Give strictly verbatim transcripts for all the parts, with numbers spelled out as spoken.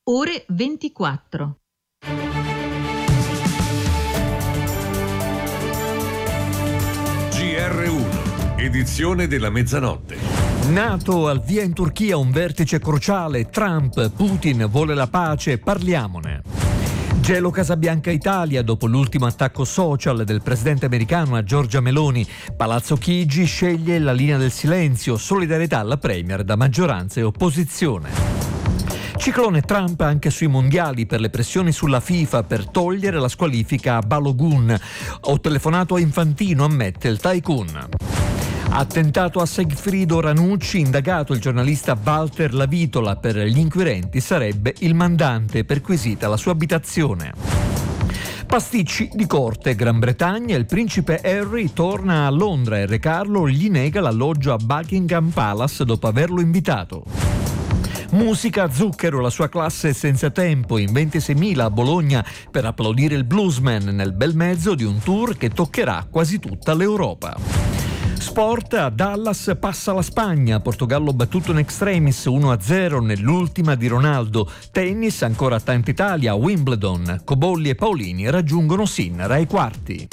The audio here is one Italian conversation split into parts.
ore ventiquattro. G R uno, edizione della mezzanotte. NATO al via in Turchia un vertice cruciale, Trump, Putin vuole la pace, parliamone. Gelo Casabianca Italia dopo l'ultimo attacco social del presidente americano a Giorgia Meloni. Palazzo Chigi sceglie la linea del silenzio, solidarietà alla premier da maggioranza e opposizione. Ciclone Trump anche sui mondiali per le pressioni sulla FIFA per togliere la squalifica a Balogun. Ho telefonato a Infantino, ammette il tycoon. Attentato a Segfrido Ranucci, indagato il giornalista Walter Lavitola, per gli inquirenti sarebbe il mandante, perquisita la sua abitazione. Pasticci di corte, Gran Bretagna, il principe Harry torna a Londra e Re Carlo gli nega l'alloggio a Buckingham Palace dopo averlo invitato. Musica, Zucchero, la sua classe senza tempo in ventiseimila a Bologna per applaudire il bluesman nel bel mezzo di un tour che toccherà quasi tutta l'Europa. Sport, a Dallas passa la Spagna, Portogallo battuto in extremis uno a zero nell'ultima di Ronaldo. Tennis, ancora tanta Italia, a Wimbledon, Cobolli e Paolini raggiungono Sinner ai quarti.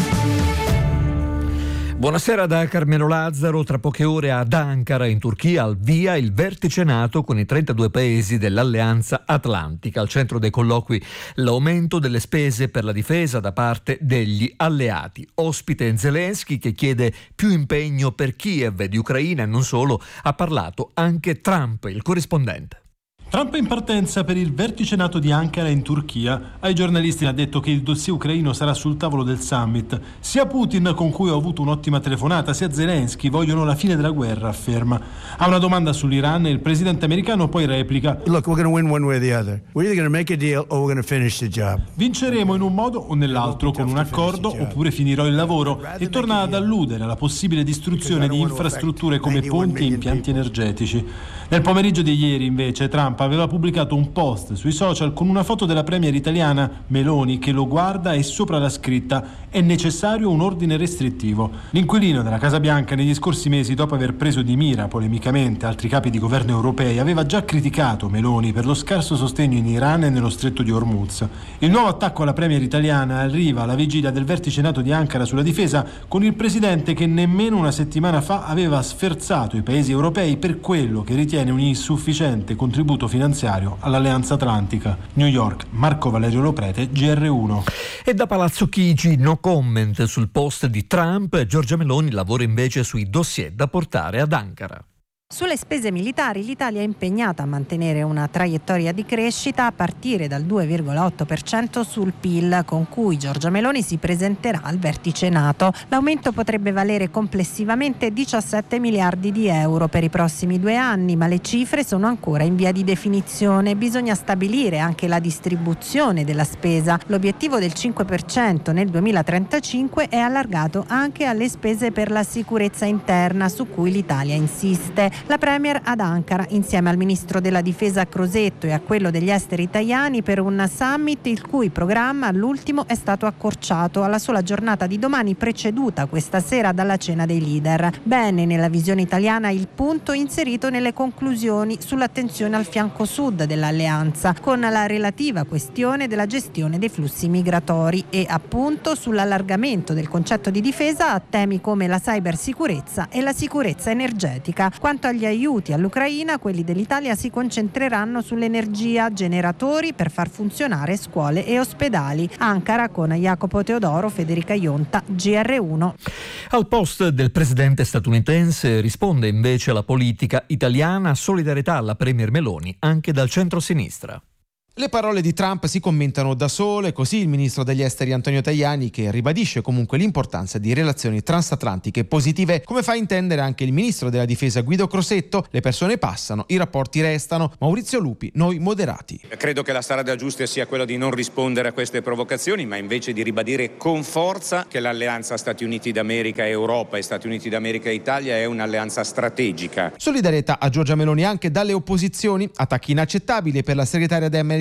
Buonasera da Carmelo Lazzaro. Tra poche ore ad Ankara, in Turchia, al via il vertice NATO con i trentadue paesi dell'Alleanza Atlantica. Al centro dei colloqui l'aumento delle spese per la difesa da parte degli alleati. Ospite Zelensky, che chiede più impegno per Kiev e di Ucraina e non solo. Ha parlato anche Trump, il corrispondente. Trump è in partenza per il vertice NATO di Ankara in Turchia. Ai giornalisti ha detto che il dossier ucraino sarà sul tavolo del summit. Sia Putin, con cui ho avuto un'ottima telefonata, sia Zelensky vogliono la fine della guerra, afferma. A una domanda sull'Iran, il presidente americano poi replica: Look, we're going to win one way or the other. We're either going to make a deal or we're going to finish the job. Vinceremo in un modo o nell'altro, con un accordo, oppure finirò il lavoro, e torna ad alludere alla possibile distruzione di infrastrutture come ponti e impianti energetici. Nel pomeriggio di ieri, invece, Trump aveva pubblicato un post sui social con una foto della premier italiana Meloni che lo guarda e sopra la scritta: è necessario un ordine restrittivo. L'inquilino della Casa Bianca negli scorsi mesi, dopo aver preso di mira polemicamente altri capi di governo europei, aveva già criticato Meloni per lo scarso sostegno in Iran e nello stretto di Hormuz. Il nuovo attacco alla premier italiana arriva alla vigilia del vertice NATO di Ankara sulla difesa, con il presidente che nemmeno una settimana fa aveva sferzato i paesi europei per quello che ritiene un insufficiente contributo finanziario all'Alleanza Atlantica. New York, Marco Valerio Loprete, G R uno. E da Palazzo Chigi no comment sul post di Trump. Giorgia Meloni lavora invece sui dossier da portare ad Ankara. Sulle spese militari l'Italia è impegnata a mantenere una traiettoria di crescita a partire dal due virgola otto per cento sul P I L, con cui Giorgia Meloni si presenterà al vertice NATO. L'aumento potrebbe valere complessivamente diciassette miliardi di euro per i prossimi due anni, ma le cifre sono ancora in via di definizione. Bisogna stabilire anche la distribuzione della spesa. L'obiettivo del cinque per cento nel duemilatrentacinque è allargato anche alle spese per la sicurezza interna, su cui l'Italia insiste. La premier ad Ankara, insieme al ministro della difesa Crosetto e a quello degli esteri italiani, per un summit il cui programma all'ultimo è stato accorciato alla sola giornata di domani, preceduta questa sera dalla cena dei leader. Bene, nella visione italiana, il punto inserito nelle conclusioni sull'attenzione al fianco sud dell'alleanza, con la relativa questione della gestione dei flussi migratori e appunto sull'allargamento del concetto di difesa a temi come la cybersicurezza e la sicurezza energetica. Quanto agli aiuti all'Ucraina, quelli dell'Italia si concentreranno sull'energia, generatori per far funzionare scuole e ospedali. Ankara con Jacopo Teodoro, Federica Ionta, G R uno. Al post del presidente statunitense risponde invece la politica italiana, solidarietà alla premier Meloni anche dal centro-sinistra. Le parole di Trump si commentano da sole, così il ministro degli esteri Antonio Tajani, che ribadisce comunque l'importanza di relazioni transatlantiche positive, come fa a intendere anche il ministro della difesa Guido Crosetto: le persone passano, i rapporti restano. Maurizio Lupi, noi moderati. Credo che la strada giusta sia quella di non rispondere a queste provocazioni, ma invece di ribadire con forza che l'alleanza Stati Uniti d'America Europa e Stati Uniti d'America Italia è un'alleanza strategica. Solidarietà a Giorgia Meloni anche dalle opposizioni, attacchi inaccettabili per la segretaria d'Emergency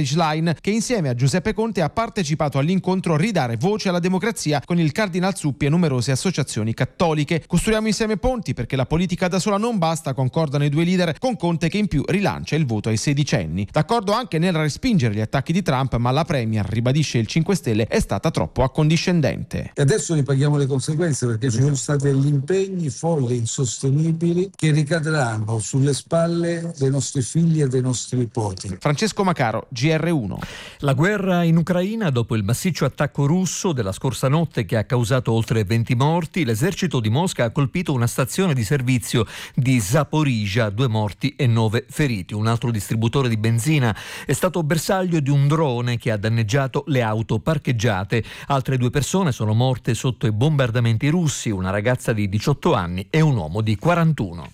Marriage Line, che insieme a Giuseppe Conte ha partecipato all'incontro Ridare voce alla democrazia con il Cardinal Zuppi e numerose associazioni cattoliche. Costruiamo insieme ponti perché la politica da sola non basta, concordano i due leader, con Conte che in più rilancia il voto ai sedicenni. D'accordo anche nel respingere gli attacchi di Trump, ma la Premier, ribadisce il cinque Stelle, è stata troppo accondiscendente. E adesso ne paghiamo le conseguenze, perché ci sono stati degli impegni folli, insostenibili, che ricadranno sulle spalle dei nostri figli e dei nostri nipoti. Francesco Macaro, G R uno. La guerra in Ucraina, dopo il massiccio attacco russo della scorsa notte che ha causato oltre venti morti, l'esercito di Mosca ha colpito una stazione di servizio di Zaporizhzhia, due morti e nove feriti. Un altro distributore di benzina è stato bersaglio di un drone che ha danneggiato le auto parcheggiate. Altre due persone sono morte sotto i bombardamenti russi, una ragazza di diciotto anni e un uomo di quarantuno.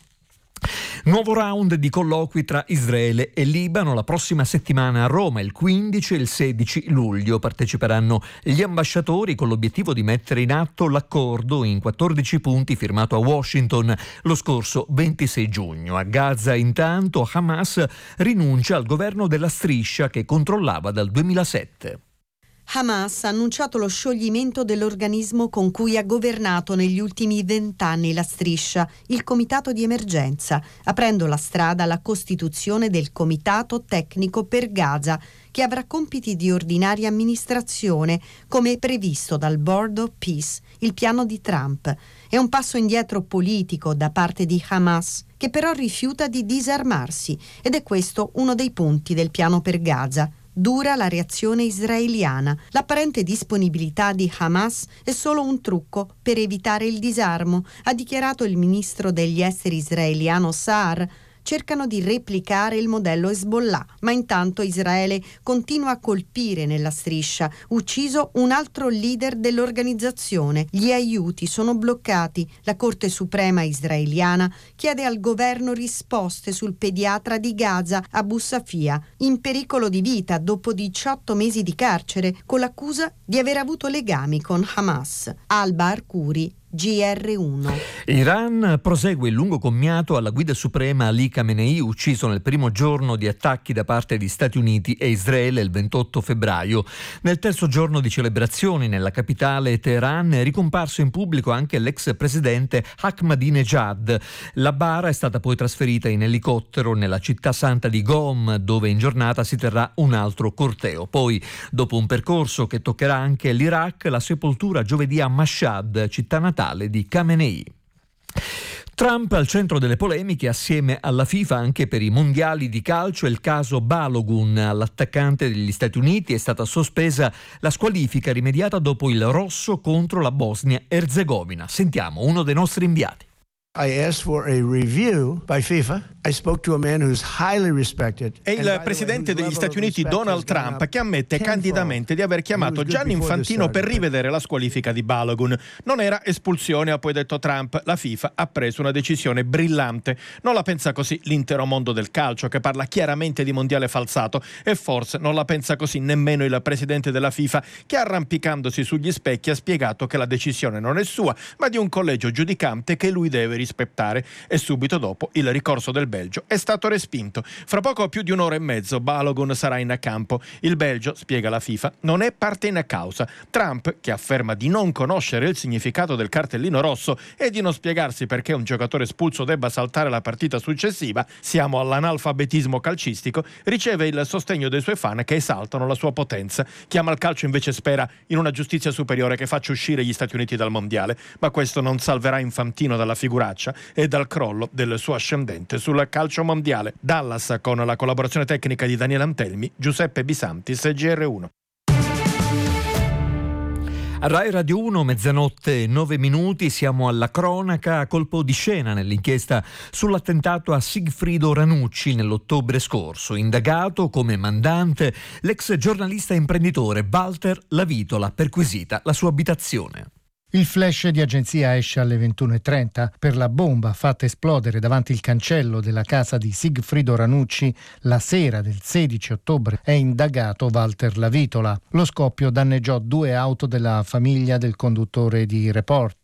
Nuovo round di colloqui tra Israele e Libano la prossima settimana a Roma, il quindici e il sedici luglio. Parteciperanno gli ambasciatori con l'obiettivo di mettere in atto l'accordo in quattordici punti firmato a Washington lo scorso ventisei giugno. A Gaza, intanto, Hamas rinuncia al governo della striscia che controllava dal duemilasette. Hamas ha annunciato lo scioglimento dell'organismo con cui ha governato negli ultimi vent'anni la striscia, il Comitato di Emergenza, aprendo la strada alla costituzione del Comitato Tecnico per Gaza, che avrà compiti di ordinaria amministrazione, come previsto dal Board of Peace, il piano di Trump. È un passo indietro politico da parte di Hamas, che però rifiuta di disarmarsi, ed è questo uno dei punti del piano per Gaza. Dura la reazione israeliana. L'apparente disponibilità di Hamas è solo un trucco per evitare il disarmo, ha dichiarato il ministro degli esteri israeliano Saar. Cercano di replicare il modello Hezbollah, ma intanto Israele continua a colpire nella striscia, ucciso un altro leader dell'organizzazione. Gli aiuti sono bloccati. La Corte Suprema israeliana chiede al governo risposte sul pediatra di Gaza, Abu Safia, in pericolo di vita dopo diciotto mesi di carcere, con l'accusa di aver avuto legami con Hamas. Alba Arcuri, G R uno. Iran prosegue il lungo commiato alla guida suprema Ali Khamenei, ucciso nel primo giorno di attacchi da parte di Stati Uniti e Israele il ventotto febbraio. Nel terzo giorno di celebrazioni nella capitale Teheran è ricomparso in pubblico anche l'ex presidente Ahmadinejad. La bara è stata poi trasferita in elicottero nella città santa di Qom, dove in giornata si terrà un altro corteo. Poi, dopo un percorso che toccherà anche l'Iraq, la sepoltura giovedì a Mashhad, città natale di Khamenei. Trump al centro delle polemiche assieme alla FIFA anche per i mondiali di calcio e il caso Balogun. All'attaccante degli Stati Uniti è stata sospesa la squalifica rimediata dopo il rosso contro la Bosnia-Erzegovina. Sentiamo uno dei nostri inviati. I asked for a review by FIFA. I spoke to a man who's highly respected. È il presidente degli Stati Uniti Donald Trump che ammette candidamente di aver chiamato Gianni Infantino per rivedere la squalifica di Balogun. Non era espulsione, ha poi detto Trump. La FIFA ha preso una decisione brillante. Non la pensa così l'intero mondo del calcio, che parla chiaramente di mondiale falsato, e forse non la pensa così nemmeno il presidente della FIFA, che arrampicandosi sugli specchi ha spiegato che la decisione non è sua, ma di un collegio giudicante che lui deve rispettare. E subito dopo il ricorso del Belgio è stato respinto. Fra poco più di un'ora e mezzo Balogun sarà in campo. Il Belgio, spiega la FIFA, non è parte in causa. Trump, che afferma di non conoscere il significato del cartellino rosso e di non spiegarsi perché un giocatore espulso debba saltare la partita successiva, siamo all'analfabetismo calcistico, riceve il sostegno dei suoi fan che esaltano la sua potenza. Chi ama il calcio invece spera in una giustizia superiore che faccia uscire gli Stati Uniti dal mondiale, ma questo non salverà Infantino dalla figuraccia e dal crollo del suo ascendente sul calcio mondiale. Dallas, con la collaborazione tecnica di Daniele Antelmi, Giuseppe Bisantis, G R uno. Rai Radio uno, mezzanotte nove minuti, siamo alla cronaca. A colpo di scena nell'inchiesta sull'attentato a Sigfrido Ranucci nell'ottobre scorso. Indagato come mandante l'ex giornalista e imprenditore Walter Lavitola, perquisita la sua abitazione. Il flash di agenzia esce alle ventuno e trenta. Per la bomba fatta esplodere davanti il cancello della casa di Sigfrido Ranucci la sera del sedici ottobre è indagato Walter Lavitola. Lo scoppio danneggiò due auto della famiglia del conduttore di Report.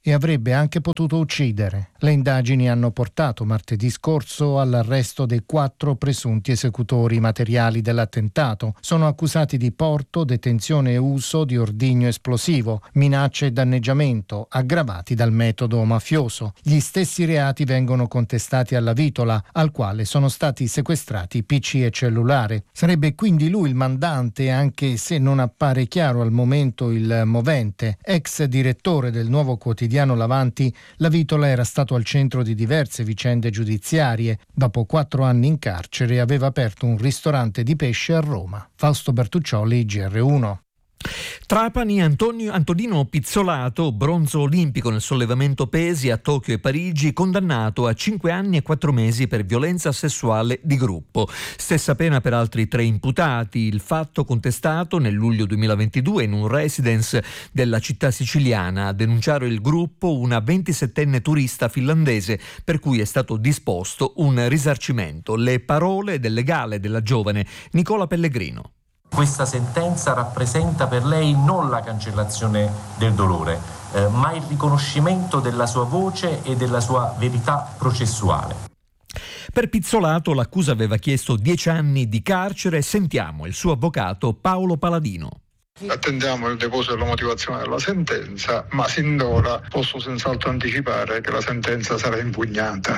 e avrebbe anche potuto uccidere. Le indagini hanno portato martedì scorso all'arresto dei quattro presunti esecutori materiali dell'attentato. Sono accusati di porto, detenzione e uso di ordigno esplosivo, minacce e danneggiamento, aggravati dal metodo mafioso. Gli stessi reati vengono contestati alla Vitola, al quale sono stati sequestrati P C e cellulare. Sarebbe quindi lui il mandante, anche se non appare chiaro al momento il movente. Ex direttore del nuovo quotidiano L'Avanti, La Vitola era stato al centro di diverse vicende giudiziarie. Dopo quattro anni in carcere aveva aperto un ristorante di pesce a Roma. Fausto Bertuccioli, G R uno. Trapani, Antonio, Antonino Pizzolato, bronzo olimpico nel sollevamento pesi a Tokyo e Parigi, condannato a cinque anni e quattro mesi per violenza sessuale di gruppo. Stessa pena per altri tre imputati. Il fatto contestato nel luglio duemilaventidue in un residence della città siciliana. A denunciare il gruppo una ventisettenne turista finlandese per cui è stato disposto un risarcimento. Le parole del legale della giovane Nicola Pellegrino. Questa sentenza rappresenta per lei non la cancellazione del dolore, eh, ma il riconoscimento della sua voce e della sua verità processuale. Per Pizzolato l'accusa aveva chiesto dieci anni di carcere. Sentiamo il suo avvocato Paolo Paladino. Attendiamo il deposito della motivazione della sentenza, ma sin d'ora posso senz'altro anticipare che la sentenza sarà impugnata.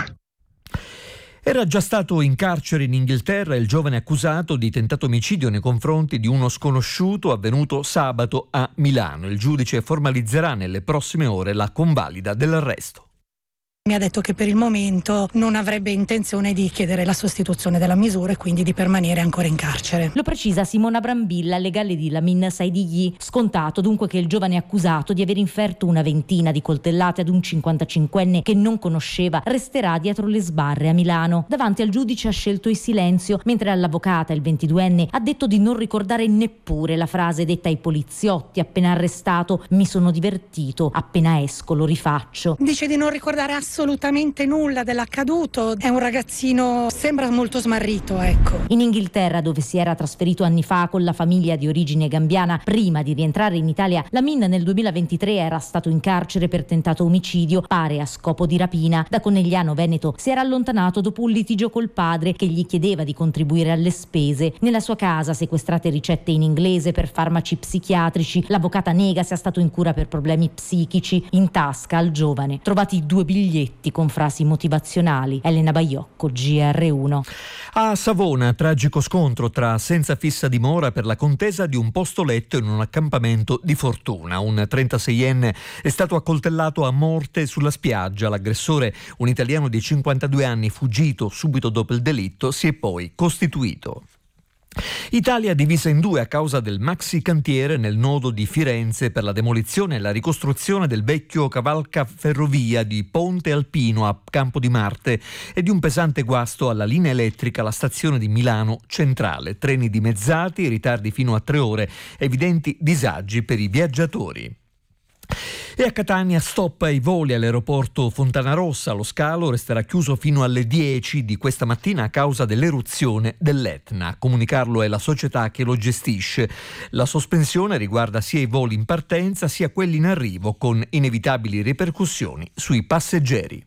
Era già stato in carcere in Inghilterra il giovane accusato di tentato omicidio nei confronti di uno sconosciuto avvenuto sabato a Milano. Il giudice formalizzerà nelle prossime ore la convalida dell'arresto. Mi ha detto che per il momento non avrebbe intenzione di chiedere la sostituzione della misura e quindi di permanere ancora in carcere. Lo precisa Simona Brambilla, legale di Lamin Saidigli. Scontato dunque che il giovane accusato di aver inferto una ventina di coltellate ad un cinquantacinquenne che non conosceva resterà dietro le sbarre a Milano. Davanti al giudice ha scelto il silenzio, mentre all'avvocata il ventiduenne ha detto di non ricordare neppure la frase detta ai poliziotti appena arrestato: mi sono divertito, appena esco lo rifaccio. Dice di non ricordare assolutamente assolutamente nulla dell'accaduto. È un ragazzino, sembra molto smarrito, ecco. In Inghilterra, dove si era trasferito anni fa con la famiglia di origine gambiana, prima di rientrare in Italia, Lamin nel duemilaventitré era stato in carcere per tentato omicidio, pare a scopo di rapina. Da Conegliano Veneto si era allontanato dopo un litigio col padre che gli chiedeva di contribuire alle spese. Nella sua casa sequestrate ricette in inglese per farmaci psichiatrici. L'avvocata nega sia stato in cura per problemi psichici. In tasca al giovane trovati due biglietti con frasi motivazionali. Elena Baiocco, G R uno. A Savona, tragico scontro tra senza fissa dimora per la contesa di un posto letto in un accampamento di Fortuna. Un trentaseienne è stato accoltellato a morte sulla spiaggia. L'aggressore, un italiano di cinquantadue anni fuggito subito dopo il delitto, si è poi costituito. Italia divisa in due a causa del maxi cantiere nel nodo di Firenze per la demolizione e la ricostruzione del vecchio cavalcaferrovia di Ponte Alpino a Campo di Marte e di un pesante guasto alla linea elettrica alla stazione di Milano Centrale. Treni dimezzati, ritardi fino a tre ore, evidenti disagi per i viaggiatori. E a Catania stop ai voli all'aeroporto Fontanarossa. Lo scalo resterà chiuso fino alle dieci di questa mattina a causa dell'eruzione dell'Etna. A comunicarlo è la società che lo gestisce. La sospensione riguarda sia i voli in partenza sia quelli in arrivo, con inevitabili ripercussioni sui passeggeri.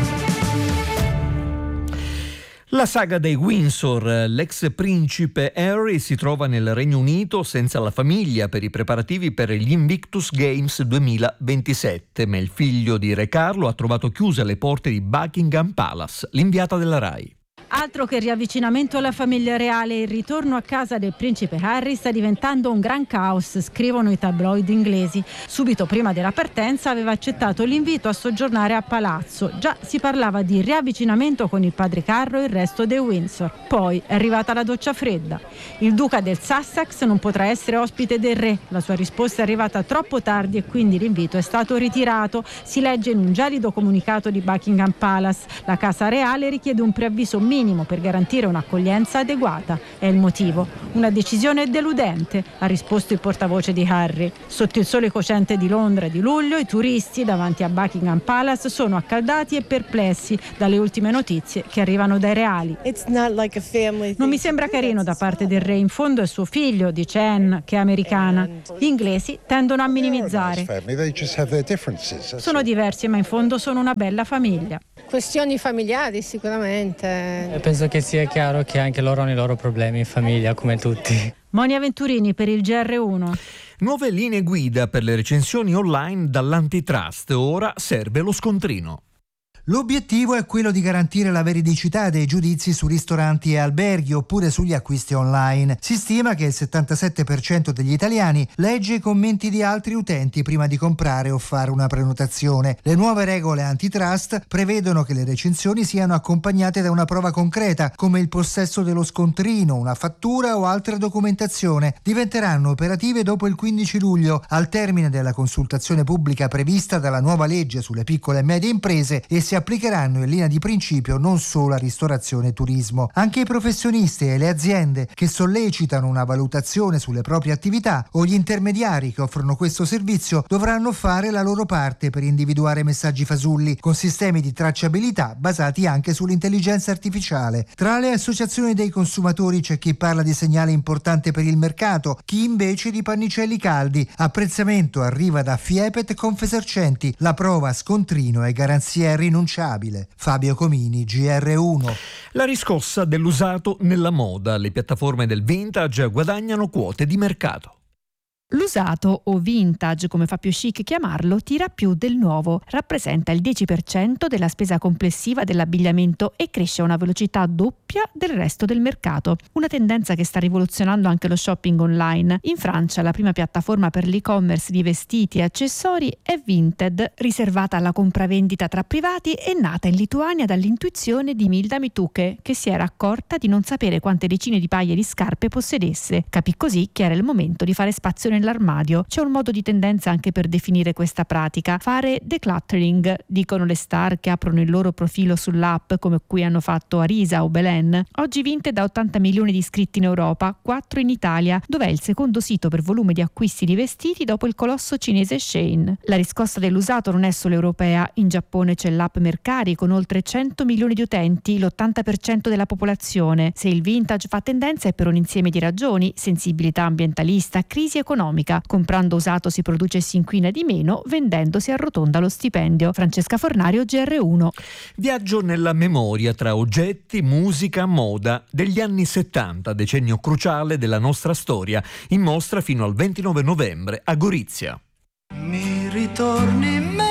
La saga dei Windsor. L'ex principe Harry si trova nel Regno Unito senza la famiglia per i preparativi per gli Invictus Games duemilaventisette, ma il figlio di Re Carlo ha trovato chiuse le porte di Buckingham Palace. L'inviata della Rai. Altro che riavvicinamento alla famiglia reale, il ritorno a casa del principe Harry sta diventando un gran caos, scrivono i tabloid inglesi. Subito prima della partenza aveva accettato l'invito a soggiornare a palazzo. Già si parlava di riavvicinamento con il padre Carlo e il resto dei Windsor. Poi è arrivata la doccia fredda. Il duca del Sussex non potrà essere ospite del re. La sua risposta è arrivata troppo tardi e quindi l'invito è stato ritirato. Si legge in un gelido comunicato di Buckingham Palace. La casa reale richiede un preavviso minimo minimo per garantire un'accoglienza adeguata. È il motivo. Una decisione deludente, ha risposto il portavoce di Harry. Sotto il sole cocente di Londra di luglio, i turisti davanti a Buckingham Palace sono accaldati e perplessi dalle ultime notizie che arrivano dai reali. Non mi sembra carino da parte del re, in fondo è suo figlio, dice Anne, che è americana. Gli inglesi tendono a minimizzare. Sono diversi, ma in fondo sono una bella famiglia. Questioni familiari sicuramente. Penso che sia chiaro che anche loro hanno i loro problemi in famiglia, come tutti. Monia Venturini per il G R uno. Nuove linee guida per le recensioni online dall'antitrust. Ora serve lo scontrino. L'obiettivo è quello di garantire la veridicità dei giudizi su ristoranti e alberghi oppure sugli acquisti online. Si stima che il settantasette per cento degli italiani legge i commenti di altri utenti prima di comprare o fare una prenotazione. Le nuove regole antitrust prevedono che le recensioni siano accompagnate da una prova concreta, come il possesso dello scontrino, una fattura o altra documentazione. Diventeranno operative dopo il quindici luglio, al termine della consultazione pubblica prevista dalla nuova legge sulle piccole e medie imprese, e si applicheranno in linea di principio non solo a ristorazione e turismo. Anche i professionisti e le aziende che sollecitano una valutazione sulle proprie attività o gli intermediari che offrono questo servizio dovranno fare la loro parte per individuare messaggi fasulli con sistemi di tracciabilità basati anche sull'intelligenza artificiale. Tra le associazioni dei consumatori c'è chi parla di segnale importante per il mercato, chi invece di pannicelli caldi. Apprezzamento arriva da Fiepet e Confesercenti. La prova scontrino è garanzia irrinunciabile. Fabio Comini, G R uno. La riscossa dell'usato nella moda. Le piattaforme del vintage guadagnano quote di mercato. L'usato o vintage, come fa più chic chiamarlo, tira più del nuovo, rappresenta il dieci per cento della spesa complessiva dell'abbigliamento e cresce a una velocità doppia del resto del mercato, una tendenza che sta rivoluzionando anche lo shopping online. In Francia la prima piattaforma per l'e-commerce di vestiti e accessori è Vinted, riservata alla compravendita tra privati, e nata in Lituania dall'intuizione di Milda Mituke, che si era accorta di non sapere quante decine di paia di scarpe possedesse. Capì così che era il momento di fare spazio nell'armadio. C'è un modo di tendenza anche per definire questa pratica: fare decluttering, dicono le star che aprono il loro profilo sull'app, come qui hanno fatto Arisa o Belen. Oggi Vinted ha ottanta milioni di iscritti in Europa, quattro in Italia, dove è il secondo sito per volume di acquisti di vestiti dopo il colosso cinese Shein. La riscossa dell'usato non è solo europea. In Giappone c'è l'app Mercari con oltre cento milioni di utenti, l'ottanta per cento della popolazione. Se il vintage fa tendenza è per un insieme di ragioni: sensibilità ambientalista, crisi economica. Comprando usato si produce e si inquina di meno, vendendo si arrotonda lo stipendio. Francesca Fornario, G R uno. Viaggio nella memoria tra oggetti, musica, moda degli anni settanta, decennio cruciale della nostra storia, in mostra fino al ventinove novembre a Gorizia. Mi ritorni in mente.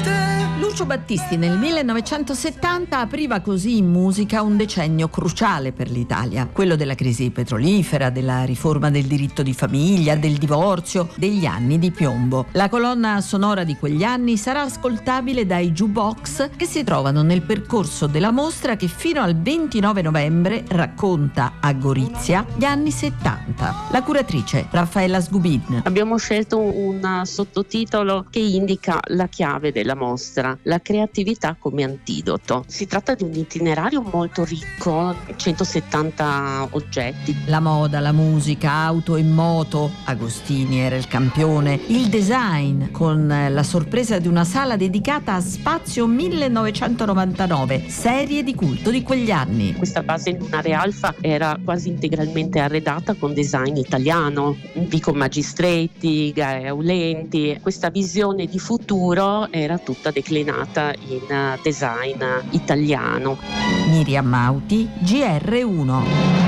Lucio Battisti nel millenovecentosettanta apriva così in musica un decennio cruciale per l'Italia, quello della crisi petrolifera, della riforma del diritto di famiglia, del divorzio, degli anni di piombo. La colonna sonora di quegli anni sarà ascoltabile dai jukebox che si trovano nel percorso della mostra, che fino al ventinove novembre racconta a Gorizia gli anni settanta. La curatrice Raffaella Sgubin. Abbiamo scelto un sottotitolo che indica la chiave della mostra: la creatività come antidoto. Si tratta di un itinerario molto ricco, centosettanta oggetti. La moda, la musica, auto e moto, Agostini era il campione, il design, con la sorpresa di una sala dedicata a Spazio millenovecentonovantanove, serie di culto di quegli anni. Questa base lunare alfa era quasi integralmente arredata con design italiano, Vico Magistretti, Gaia Aulenti. Questa visione di futuro era tutta declinata in design italiano. Miriam Mauti, G R uno.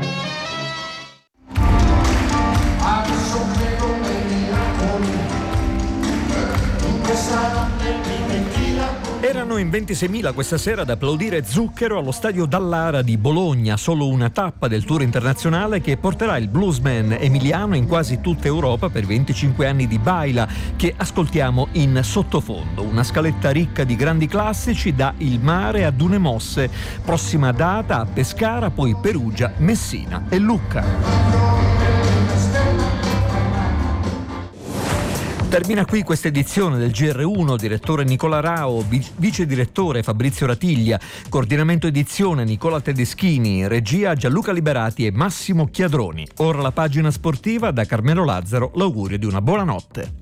Erano in ventiseimila questa sera ad applaudire Zucchero allo stadio Dallara di Bologna, solo una tappa del tour internazionale che porterà il bluesman emiliano in quasi tutta Europa per venticinque anni di baila, che ascoltiamo in sottofondo. Una scaletta ricca di grandi classici, da Il Mare a Dune Mosse. Prossima data a Pescara, poi Perugia, Messina e Lucca. Termina qui questa edizione del G R uno, direttore Nicola Rao, vice direttore Fabrizio Ratiglia, coordinamento edizione Nicola Tedeschini, regia Gianluca Liberati e Massimo Chiadroni. Ora la pagina sportiva, da Carmelo Lazzaro l'augurio di una buona notte.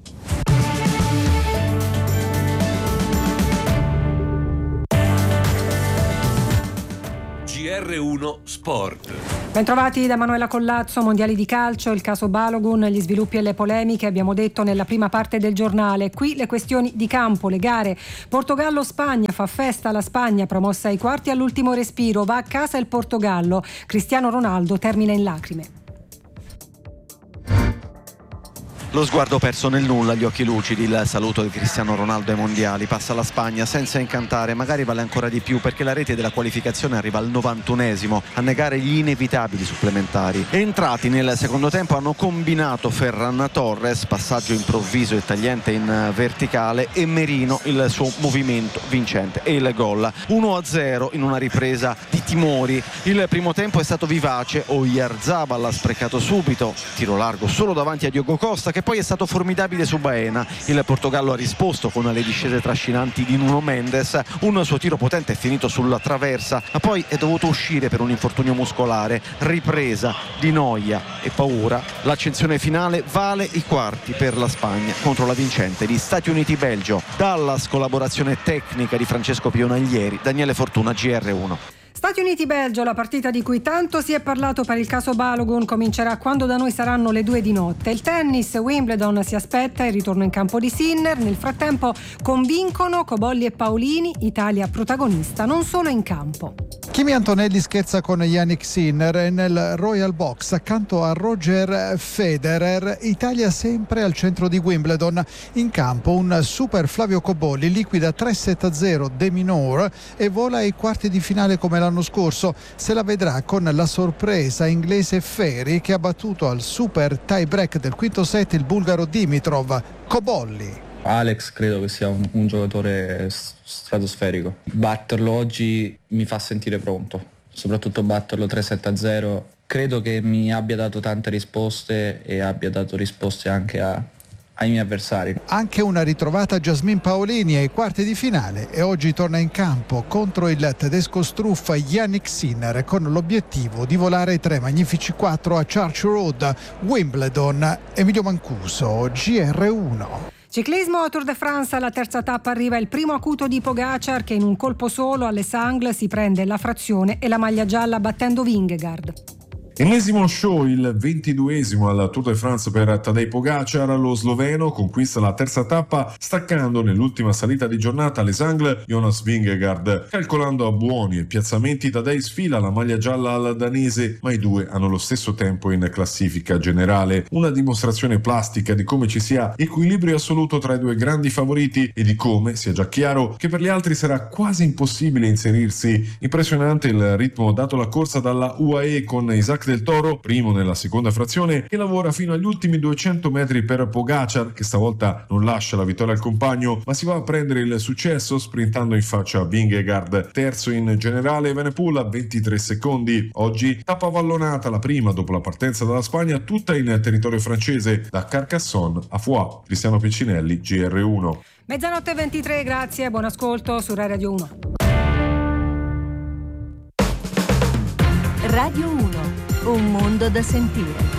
G R uno Sport. Bentrovati da Manuela Collazzo. Mondiali di calcio, il caso Balogun, gli sviluppi e le polemiche, abbiamo detto nella prima parte del giornale. Qui le questioni di campo, le gare. Portogallo-Spagna, fa festa la Spagna, promossa ai quarti all'ultimo respiro, va a casa il Portogallo. Cristiano Ronaldo termina in lacrime. Lo sguardo perso nel nulla, gli occhi lucidi, il saluto di Cristiano Ronaldo ai mondiali. Passa la Spagna senza incantare, magari vale ancora di più perché la rete della qualificazione arriva al novantunesimo, a negare gli inevitabili supplementari. Entrati nel secondo tempo hanno combinato Ferran Torres, passaggio improvviso e tagliente in verticale, e Merino il suo movimento vincente e il gol. uno a zero in una ripresa di timori. Il primo tempo è stato vivace, Oyarzabal ha sprecato subito, tiro largo solo davanti a Diogo Costa, che poi è stato formidabile su Baena. Il Portogallo ha risposto con le discese trascinanti di Nuno Mendes, un suo tiro potente è finito sulla traversa, ma poi è dovuto uscire per un infortunio muscolare. Ripresa di noia e paura, l'accensione finale vale i quarti per la Spagna contro la vincente di Stati Uniti-Belgio. Dallas, collaborazione tecnica di Francesco Pionaglieri, Daniele Fortuna, G R uno. Stati Uniti-Belgio, la partita di cui tanto si è parlato per il caso Balogun, comincerà quando da noi saranno le due di notte. Il tennis, Wimbledon si aspetta il ritorno in campo di Sinner. Nel frattempo convincono Cobolli e Paolini, Italia protagonista non solo in campo. Kimi Antonelli scherza con Yannick Sinner nel Royal Box accanto a Roger Federer. Italia sempre al centro di Wimbledon. In campo un super Flavio Cobolli, liquida tre sette a zero De Minaur e vola ai quarti di finale come l'anno scorso. Se la vedrà con la sorpresa inglese Ferri, che ha battuto al super tie break del quinto set il bulgaro Dimitrov. Cobolli. Alex credo che sia un, un giocatore stratosferico. Batterlo oggi mi fa sentire pronto, soprattutto batterlo tre sette a zero. Credo che mi abbia dato tante risposte e abbia dato risposte anche a, ai miei avversari. Anche una ritrovata Jasmine Paolini ai quarti di finale e oggi torna in campo contro il tedesco struffa Yannick Sinner con l'obiettivo di volare tre magnifici quattro a Church Road, Wimbledon. Emilio Mancuso, G R uno. Ciclismo, Tour de France, alla terza tappa arriva il primo acuto di Pogacar, che in un colpo solo alle Sangles si prende la frazione e la maglia gialla battendo Vingegaard. Ennesimo show, il ventiduesimo al Tour de France per Tadej Pogacar. Lo sloveno conquista la terza tappa staccando nell'ultima salita di giornata alle Sangles Jonas Vingegaard. Calcolando a buoni piazzamenti, Tadej sfila la maglia gialla al danese, ma i due hanno lo stesso tempo in classifica generale. Una dimostrazione plastica di come ci sia equilibrio assoluto tra i due grandi favoriti e di come sia già chiaro che per gli altri sarà quasi impossibile inserirsi. Impressionante il ritmo dato alla corsa dalla U A E con Isaac del Toro, primo nella seconda frazione, che lavora fino agli ultimi duecento metri per Pogacar, che stavolta non lascia la vittoria al compagno, ma si va a prendere il successo sprintando in faccia a Vingegaard. Terzo in generale Evenepoel a ventitré secondi. Oggi tappa vallonata, la prima dopo la partenza dalla Spagna, tutta in territorio francese, da Carcassonne a Foix. Cristiano Piccinelli, G R uno. Mezzanotte e ventitré, grazie, buon ascolto su Rai Radio uno. Radio uno. Un mondo da sentire.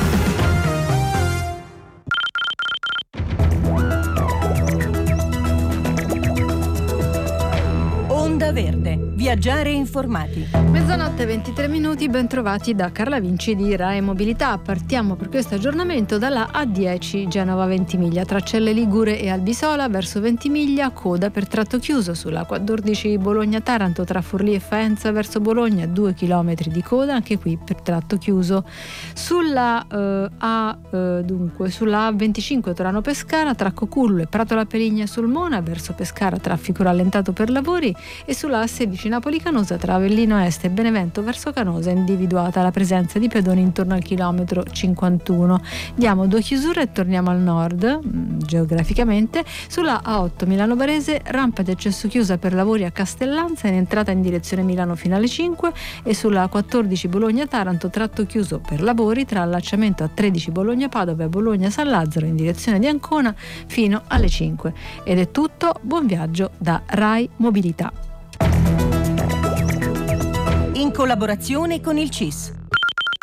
Onda Verde. Viaggiare informati. Mezzanotte e ventitré minuti, ben trovati da Carla Vinci di Rai Mobilità. Partiamo per questo aggiornamento dalla A dieci Genova-Ventimiglia tra Celle Ligure e Albisola verso Ventimiglia, coda per tratto chiuso. Sulla quattordici Bologna-Taranto tra Forlì e Faenza verso Bologna, due chilometri di coda, anche qui per tratto chiuso. Sulla eh, A eh, dunque sulla A venticinque Torano-Pescara tra Cocullo e Prato La Peligna Sulmona verso Pescara, traffico rallentato per lavori, e sulla A sedici Napoli-Canosa tra Avellino Est e Benevento verso Canosa è individuata la presenza di pedoni intorno al chilometro cinquantuno. Diamo due chiusure e torniamo al nord, geograficamente. Sulla A otto Milano Varese, rampa di accesso chiusa per lavori a Castellanza in entrata in direzione Milano fino alle cinque, e sulla A quattordici Bologna Taranto, tratto chiuso per lavori tra allacciamento A tredici Bologna Padova e Bologna San Lazzaro in direzione di Ancona fino alle cinque. Ed è tutto, buon viaggio da Rai Mobilità. In collaborazione con il C I S.